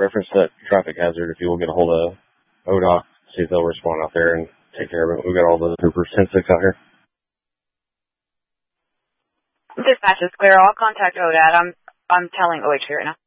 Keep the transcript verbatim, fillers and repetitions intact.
reference that traffic hazard, if you will get a hold of O D O C, see if they'll respond out there and take care of it. We've got all the troopers ten six out here. Dispatch is clear. I'll contact O D A T. I'm, I'm telling O H P right now.